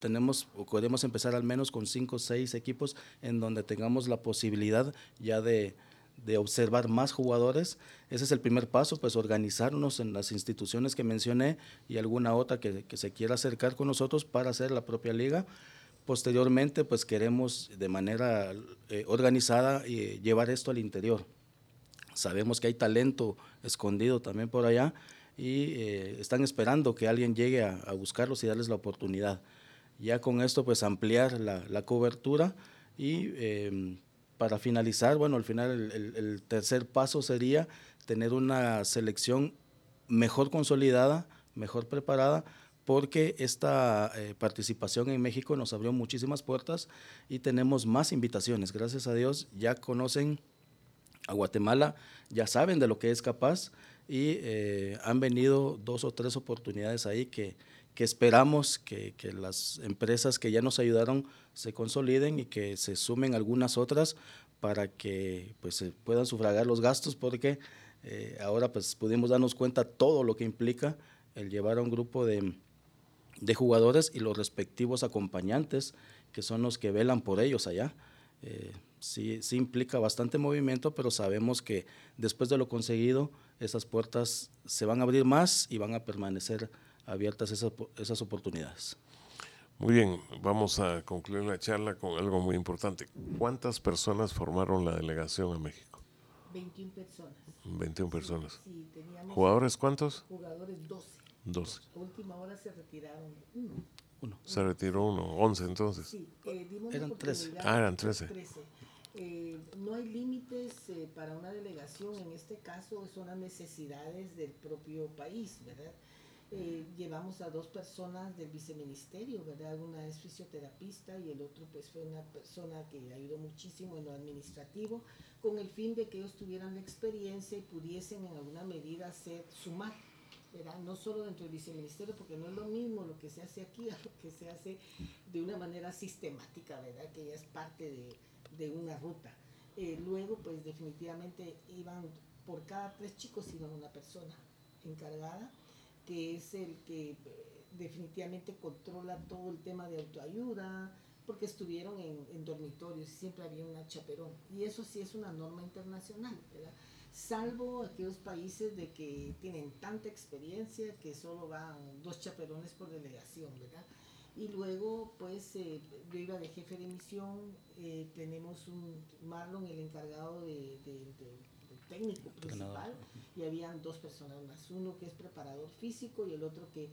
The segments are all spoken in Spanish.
podemos empezar al menos con 5 o 6 equipos en donde tengamos la posibilidad ya de observar más jugadores. Ese es el primer paso, pues organizarnos en las instituciones que mencioné y alguna otra que se quiera acercar con nosotros para hacer la propia liga. Posteriormente, pues queremos de manera organizada llevar esto al interior. Sabemos que hay talento escondido también por allá y están esperando que alguien llegue a buscarlos y darles la oportunidad. Ya con esto pues ampliar la cobertura y para finalizar, bueno, al final el tercer paso sería tener una selección mejor consolidada, mejor preparada, porque esta participación en México nos abrió muchísimas puertas y tenemos más invitaciones. Gracias a Dios ya conocen a Guatemala, ya saben de lo que es capaz y han venido 2 o 3 oportunidades ahí que esperamos que las empresas que ya nos ayudaron se consoliden y que se sumen algunas otras para que pues se puedan sufragar los gastos, porque ahora pues pudimos darnos cuenta todo lo que implica el llevar a un grupo de jugadores y los respectivos acompañantes que son los que velan por ellos allá. Sí implica bastante movimiento, pero sabemos que después de lo conseguido, esas puertas se van a abrir más y van a permanecer abiertas esas oportunidades. Muy bien, vamos a concluir la charla con algo muy importante. ¿Cuántas personas formaron la delegación a México? 21 personas. 21 Sí, personas. sí, teníamos ¿Jugadores cuántos? jugadores 12. 12. A última hora se retiraron uno. Se retiró Sí. uno, 11 entonces. Sí, dimos la Eran 13. oportunidad. Eran 13. 13. No hay límites para una delegación, en este caso son las necesidades del propio país, ¿verdad? Llevamos a 2 personas del viceministerio, ¿verdad? Una es fisioterapista y el otro pues fue una persona que ayudó muchísimo en lo administrativo, con el fin de que ellos tuvieran la experiencia y pudiesen en alguna medida sumar, ¿verdad? No solo dentro del viceministerio, porque no es lo mismo lo que se hace aquí a lo que se hace de una manera sistemática, ¿verdad? Que ya es parte de una ruta. Luego, pues definitivamente iban, por cada 3 chicos iba una persona encargada, que es el que definitivamente controla todo el tema de autoayuda, porque estuvieron en dormitorios y siempre había una chaperón. Y eso sí es una norma internacional, ¿verdad? Salvo aquellos países de que tienen tanta experiencia que solo van 2 chaperones por delegación, ¿verdad? Y luego, pues, yo iba de jefe de misión, tenemos Marlon, el encargado del técnico principal, y habían 2 personas más, uno que es preparador físico y el otro que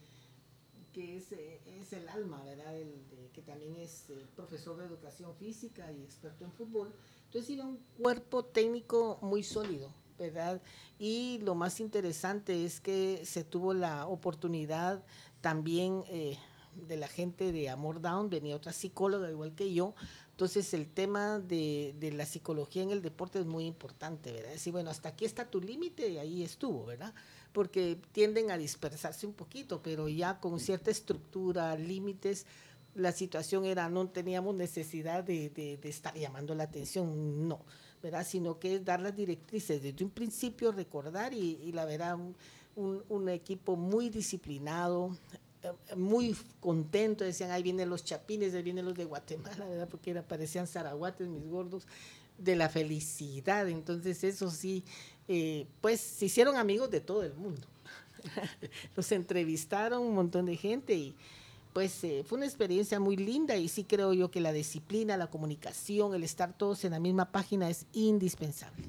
es el alma, ¿verdad? Que también es profesor de educación física y experto en fútbol. Entonces era un cuerpo técnico muy sólido, ¿verdad? Y lo más interesante es que se tuvo la oportunidad también de la gente de Amor Down, venía otra psicóloga igual que yo. Entonces el tema de la psicología en el deporte es muy importante, ¿verdad? Decir, bueno, hasta aquí está tu límite y ahí estuvo, ¿verdad? Porque tienden a dispersarse un poquito, pero ya con cierta estructura, límites, la situación era, no teníamos necesidad de estar llamando la atención, no, ¿verdad? Sino que es dar las directrices desde un principio, recordar y la verdad, un equipo muy disciplinado, muy contento, decían, ahí vienen los chapines, ahí vienen los de Guatemala, ¿verdad? Porque parecían zaraguates, mis gordos, de la felicidad. Entonces eso sí, pues se hicieron amigos de todo el mundo. Los entrevistaron un montón de gente y pues fue una experiencia muy linda y sí creo yo que la disciplina, la comunicación, el estar todos en la misma página es indispensable.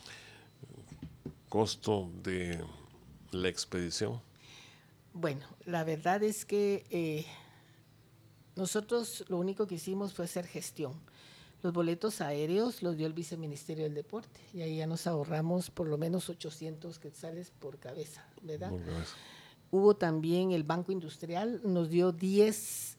¿Costo de la expedición? Bueno, la verdad es que nosotros lo único que hicimos fue hacer gestión. Los boletos aéreos los dio el viceministerio del deporte y ahí ya nos ahorramos por lo menos 800 quetzales por cabeza, ¿verdad? Hubo también el Banco Industrial, nos dio 10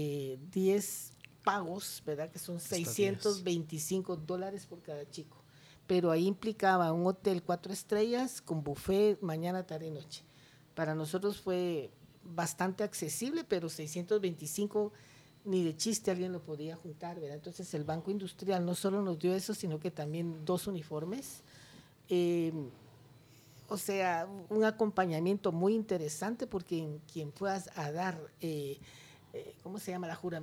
pagos, ¿verdad? Que son $625 por cada chico. Pero ahí implicaba un hotel 4 estrellas con buffet mañana, tarde y noche. Para nosotros fue bastante accesible, pero 625 ni de chiste alguien lo podía juntar, ¿verdad? Entonces el Banco Industrial no solo nos dio eso, sino que también 2 uniformes. O sea, un acompañamiento muy interesante porque quien fue a dar ¿cómo se llama? La